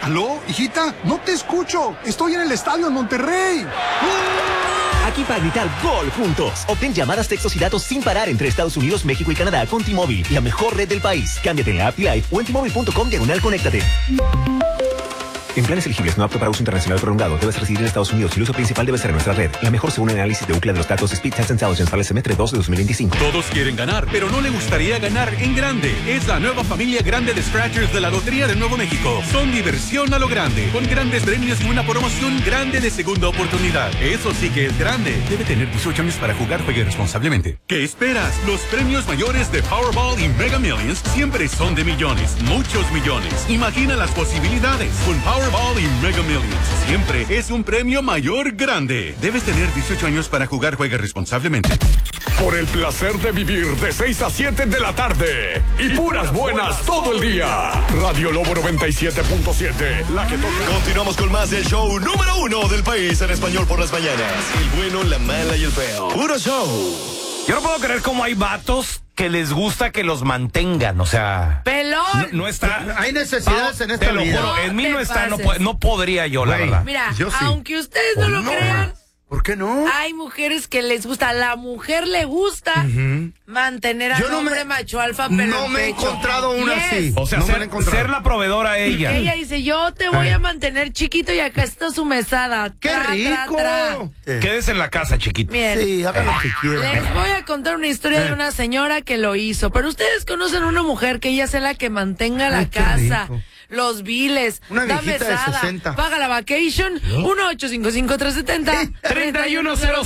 ¿Aló, hijita? No te escucho. Estoy en el estadio en Monterrey. Aquí para gritar gol juntos. Obtén llamadas, textos y datos sin parar entre Estados Unidos, México y Canadá con T-Mobile, la mejor red del país. Cámbiate en la app Live o en T-Mobile.com/conéctate. En planes elegibles no apto para uso internacional prolongado, debes residir en Estados Unidos y el uso principal debe ser en nuestra red. La mejor según el análisis de Ookla de los datos Speed Test Intelligence para el semestre 2 de 2025. Todos quieren ganar, pero no le gustaría ganar en grande. Es la nueva familia grande de Scratchers de la Lotería de Nuevo México. Son diversión a lo grande, con grandes premios y una promoción grande de segunda oportunidad. Eso sí que es grande. Debe tener 18 años para jugar. Juegue responsablemente. ¿Qué esperas? Los premios mayores de Powerball y Mega Millions siempre son de millones, muchos millones. Imagina las posibilidades. Con Powerball y Mega Millions siempre es un premio mayor grande. Debes tener 18 años para jugar. Juega responsablemente. Por el placer de vivir de 6 a 7 de la tarde y puras buenas todo el día. Radio Lobo 97.7, la que toca. Continuamos con más del show número 1 del país en español por las mañanas. El bueno, la mala y el feo. Puro show. Yo no puedo creer cómo hay vatos que les gusta que los mantengan, o sea... ¡Pelón! No está... Hay necesidades en esta vida. Te lo juro, en mí no está, no podría yo, la verdad. Mira, yo sí. aunque ustedes no lo crean... ¿Por qué no? Hay mujeres que les gusta, a la mujer le gusta mantener al hombre macho alfa, pero no me he encontrado una así. O sea, no ser la proveedora ella. Ella dice, yo te voy a mantener chiquito y acá está su mesada. ¡Qué rico! Quédese en la casa, chiquito. Bien. Sí, hagan lo que quieran. Les voy a contar una historia de una señora que lo hizo, pero ustedes conocen una mujer que ella sea la que mantenga la casa. Rico. Los biles, una da viejita mesada, de 60. paga la vacation, 1-855-370-3100.